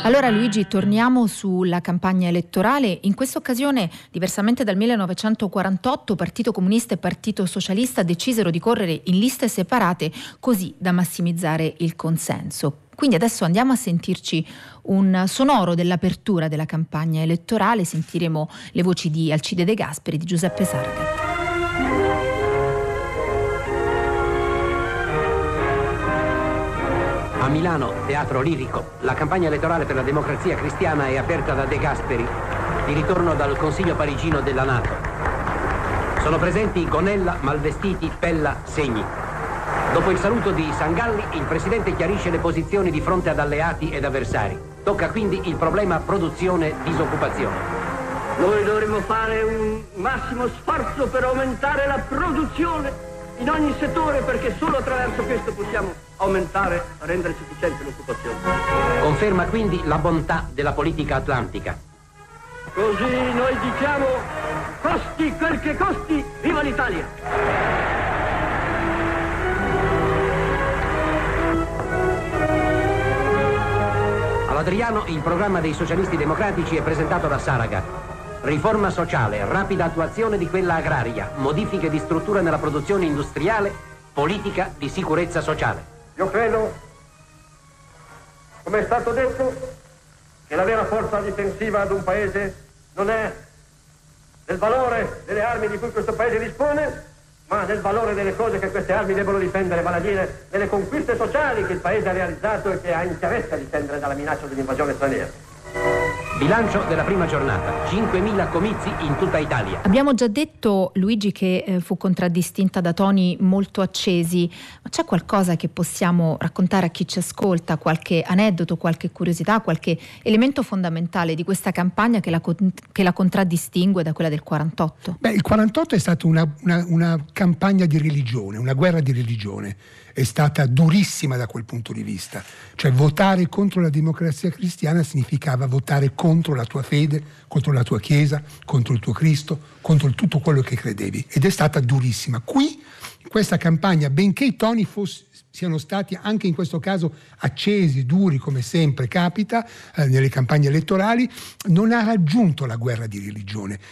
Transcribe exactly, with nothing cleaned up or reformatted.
Allora Luigi, torniamo sulla campagna elettorale. In questa occasione, diversamente dal millenovecentoquarantotto, Partito Comunista e Partito Socialista decisero di correre in liste separate così da massimizzare il consenso. Quindi adesso andiamo a sentirci un sonoro dell'apertura della campagna elettorale, sentiremo le voci di Alcide De Gasperi e di Giuseppe Saragat. A Milano, teatro lirico, la campagna elettorale per la Democrazia Cristiana è aperta da De Gasperi, di ritorno dal Consiglio parigino della NATO. Sono presenti Gonella, Malvestiti, Pella, Segni. Dopo il saluto di Sangalli, il Presidente chiarisce le posizioni di fronte ad alleati ed avversari. Tocca quindi il problema produzione-disoccupazione. Noi dovremo fare un massimo sforzo per aumentare la produzione in ogni settore, perché solo attraverso questo possiamo aumentare, rendere sufficiente l'occupazione. Conferma quindi la bontà della politica atlantica. Così noi diciamo: costi quel che costi, viva l'Italia! All'Adriano il programma dei socialisti democratici è presentato da Saragat. Riforma sociale, rapida attuazione di quella agraria, modifiche di struttura nella produzione industriale, politica di sicurezza sociale. Io credo, come è stato detto, che la vera forza difensiva ad un paese non è nel valore delle armi di cui questo paese dispone, ma nel valore delle cose che queste armi debbono difendere, vale a dire delle conquiste sociali che il paese ha realizzato e che ha interesse a difendere dalla minaccia dell'invasione straniera. Bilancio della prima giornata, cinquemila comizi in tutta Italia. Abbiamo già detto, Luigi, che eh, fu contraddistinta da toni molto accesi, ma c'è qualcosa che possiamo raccontare a chi ci ascolta, qualche aneddoto, qualche curiosità, qualche elemento fondamentale di questa campagna che la, che la contraddistingue da quella del quarantotto? Beh, il quarantotto è stata una, una, una campagna di religione, una guerra di religione. È stata durissima da quel punto di vista, cioè votare contro la Democrazia Cristiana significava votare contro la tua fede, contro la tua Chiesa, contro il tuo Cristo, contro tutto quello che credevi, ed è stata durissima. Qui, in questa campagna, benché i toni fossero siano stati anche in questo caso accesi, duri, come sempre capita eh, nelle campagne elettorali, non ha raggiunto la guerra di religione.